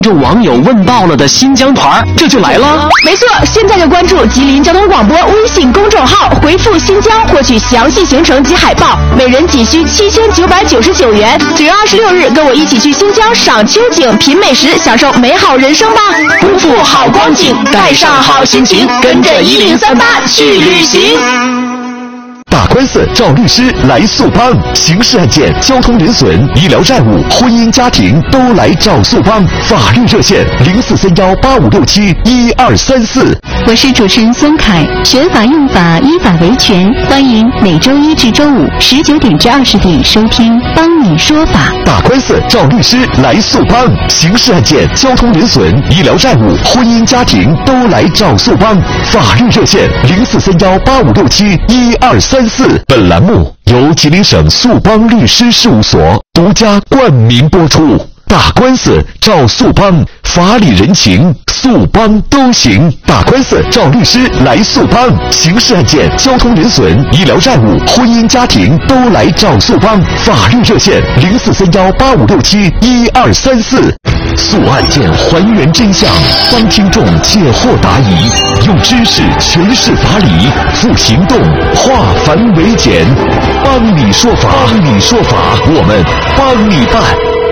这网友问到了的新疆团这就来了。 没错，现在就关注吉林交通广播微信公众号，回复新疆获取详细行程及海报，每人仅需7999元。9月26日跟我一起去新疆赏秋景、品美食，享受美好人生吧。 不负好光景，带上好心情，跟着1038去旅行。 打官司找律师来速帮，刑事案件、交通人损、医疗债务、婚姻家庭都来找速帮。法律热线043185671234。 我是主持人孙凯，学法用法，依法维权。欢迎每周一至周五19点至20点收听《帮你说法》。 打官司找律师来速帮，刑事案件、交通人损、医疗债务、婚姻家庭都来找速帮。法律热线043185671234。本栏目由吉林省速帮律师事务所独家冠名播出。打官司找速帮，法理人情速帮都行。打官司找律师来速帮，刑事案件、交通人损、医疗债务、婚姻家庭都来找速帮。法律热线043185671234。速案件还原真相，帮听众解惑答疑，用知识诠释法理，付行动化繁为简。帮你说法，帮你说法，我们帮你办。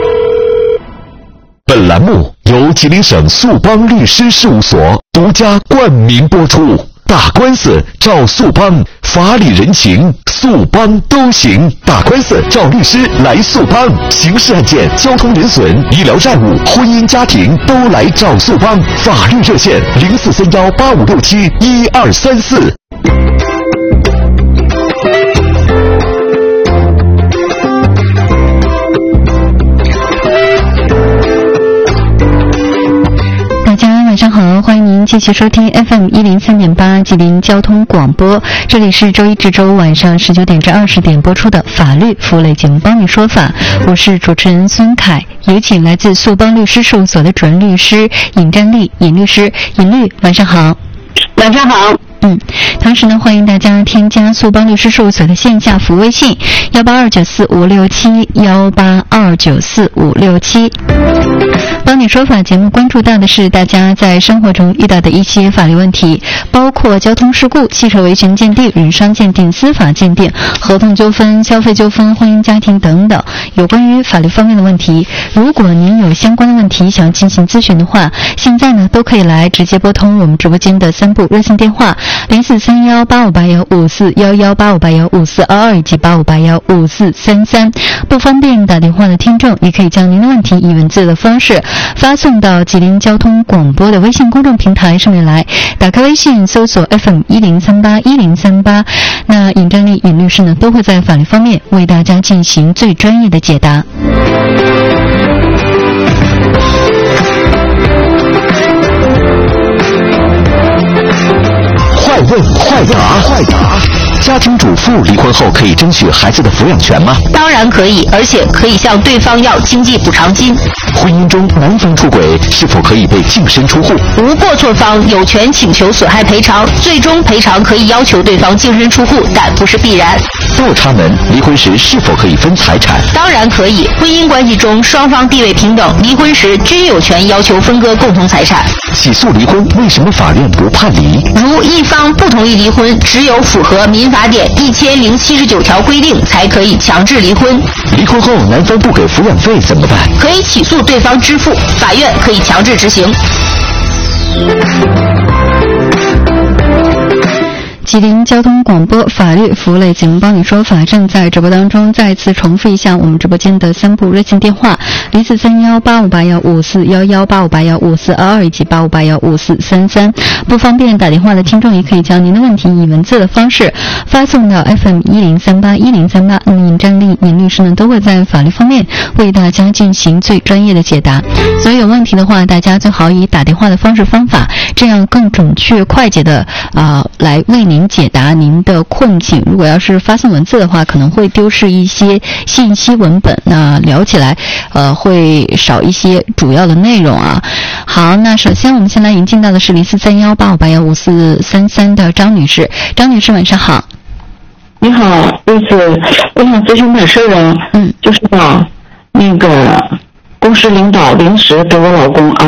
本栏目由吉林省速帮律师事务所独家冠名播出。打官司找速帮，法理人情速帮都行。打官司找律师来速帮，刑事案件、交通人损、医疗债务、婚姻家庭都来找速帮。法律热线043185671234。 晚上好，欢迎您继续收听 FM103.8 吉林交通广播，这里是周一至周五晚上19点至20点播出的法律服务类节目《帮你说法》，我是主持人孙凯，有请来自速帮律师事务所的主任律师尹占丽尹律师。尹律，晚上好。 晚上好。 同时呢，欢迎大家添加速帮律师事务所的线下服务微信182945567，182945567。帮你说法节目关注到的是大家在生活中遇到的一些法律问题，包括交通事故、汽车维权鉴定、人伤鉴定、司法鉴定、合同纠纷、消费纠纷、婚姻家庭等等有关于法律方面的问题。如果您有相关的问题想进行咨询的话，现在呢都可以来直接拨通我们直播间的3部热线电话04318581541185815422以及85815433。不方便打电话的听众，也可以将您的问题以文字的方式发送到吉林交通广播的微信公众平台上面来。打开微信搜索 FM10381038，那尹占丽尹律师呢都会在法律方面为大家进行最专业的解答。 快问快答，快答。家庭主妇离婚后可以争取孩子的抚养权吗？ 当然可以，而且可以向对方要经济补偿金。 婚姻中男方出轨是否可以被净身出户？ 无过错方有权请求损害赔偿，最终赔偿可以要求对方净身出户，但不是必然。 倒插门离婚时是否可以分财产？ 当然可以，婚姻关系中双方地位平等，离婚时均有权要求分割共同财产。 起诉离婚为什么法院不判离？ 如一方不同意离婚，只有符合民法典1079条规定才可以强制离婚。 离婚后男方不给抚养费怎么办？ 可以起诉对方支付，法院可以强制执行。 吉林交通广播法律服务类节目帮你说法正在直播当中，再次重复一下我们直播间的3部热线电话04318581541185815422以及85815433。不方便打电话的听众也可以将您的问题以文字的方式发送到 FM10381038，那么尹占丽尹律师呢都会在法律方面为大家进行最专业的解答。所以有问题的话，大家最好以打电话的方法，这样更准确快捷的来为您解答您的困境。如果要是发送文字的话，可能会丢失一些信息文本，那聊起来会少一些主要的内容啊。好，那首先我们先来引进到的是043185815433的张女士。张女士晚上好。 你好，律师，我想咨询点事儿啊。就是吧，那个公公司领导临时给我老公